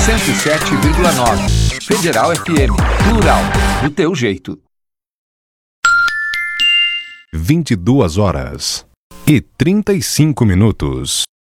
107,9. Federal FM. Plural. Do teu jeito. 22h35.